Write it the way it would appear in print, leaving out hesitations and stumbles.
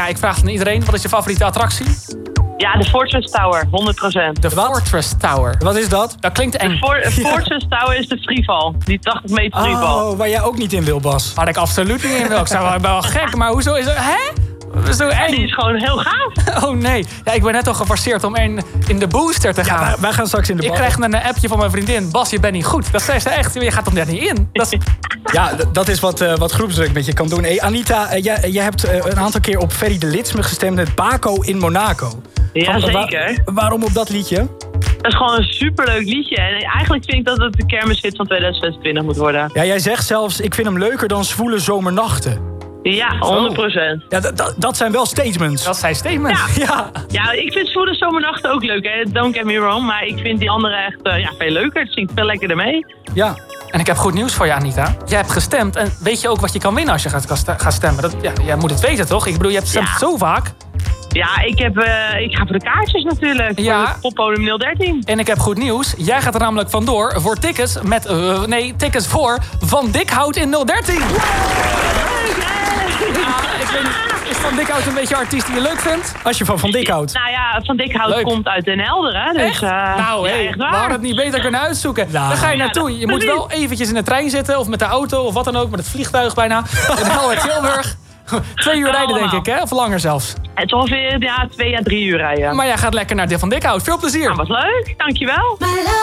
ja, ik vraag het aan iedereen. Wat is je favoriete attractie? Ja, de Fortress Tower, 100%. De Fortress Tower. Wat is dat? Dat klinkt eng. Fortress Tower is de freefall. Die 80 meter freefall. Oh, waar jij ook niet in wil, Bas. Waar ik absoluut niet in wil. Ik zou wel gek, maar hoezo is het... Hè? Zo eng. Die is gewoon heel gaaf. Oh nee. Ja, ik ben net al geforceerd om in de booster te gaan. Ja, wij gaan straks in de Ik bal. krijg een appje van mijn vriendin. Bas, je bent niet goed. Dat zei ze echt. Je gaat er net niet in. Dat is... Ja, dat is wat groepsdruk met je kan doen. Hey, Anita, jij hebt een aantal keer op Ferry de Litsme gestemd met Baco in Monaco. Ja, zeker. Waarom op dat liedje? Dat is gewoon een superleuk liedje. En eigenlijk vind ik dat het de kermishit van 2026 moet worden. Ja, jij zegt zelfs, ik vind hem leuker dan Zwoele Zomernachten. Ja, 100%. Ja, dat zijn wel statements. Dat zijn statements. Ja. Ja, ik vind Zwoele Zomernachten ook leuk, hè. Don't get me wrong. Maar ik vind die andere echt veel leuker. Het zingt veel lekkerder mee. Ja. En ik heb goed nieuws voor je, Anita. Jij hebt gestemd. En weet je ook wat je kan winnen als je gaat stemmen? Jij moet het weten, toch? Ik bedoel, je hebt gestemd zo vaak. Ja, ik ga voor de kaartjes natuurlijk. Ja. Voor het poppodium 013. En ik heb goed nieuws. Jij gaat er namelijk vandoor voor tickets met... tickets voor Van Dikhout in 013. Ja, ik weet niet, is Van Dikhout een beetje een artiest die je leuk vindt? Als je van Dikhout. Nou ja, Van Dikhout komt uit Den Helder, hè. Dus, Echt? Nou, ja, hey, echt we waar. hadden het niet beter kunnen uitzoeken. Nou. Daar ga je naartoe. Je moet wel eventjes in de trein zitten. Of met de auto, of wat dan ook. Met het vliegtuig bijna. In Helder-Tilburg. 2 uur rijden, denk ik, hè? Of langer zelfs. Het is ongeveer 2 à 3 uur rijden. Maar jij gaat lekker naar de Van Dikhout. Veel plezier. Nou, wat leuk. Dankjewel.